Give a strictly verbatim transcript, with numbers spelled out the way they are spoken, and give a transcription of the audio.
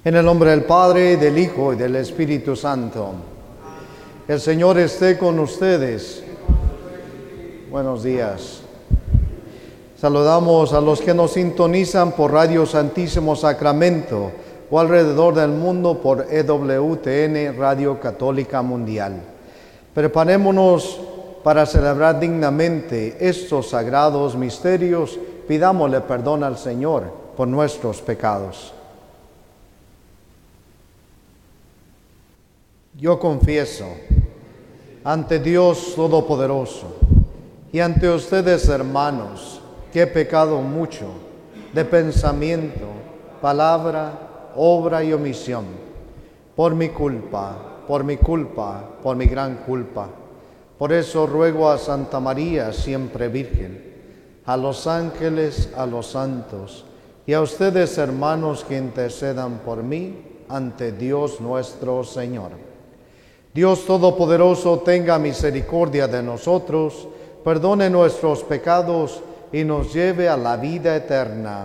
En el nombre del Padre, del Hijo y del Espíritu Santo. El Señor esté con ustedes. Buenos días. Saludamos a los que nos sintonizan por Radio Santísimo Sacramento o alrededor del mundo por E W T N Radio Católica Mundial. Preparémonos para celebrar dignamente estos sagrados misterios. Pidámosle perdón al Señor por nuestros pecados. Yo confieso ante Dios Todopoderoso y ante ustedes, hermanos, que he pecado mucho de pensamiento, palabra, obra y omisión, por mi culpa, por mi culpa, por mi gran culpa. Por eso ruego a Santa María, siempre Virgen, a los ángeles, a los santos, y a ustedes, hermanos, que intercedan por mí ante Dios nuestro Señor. Dios Todopoderoso tenga misericordia de nosotros, perdone nuestros pecados y nos lleve a la vida eterna.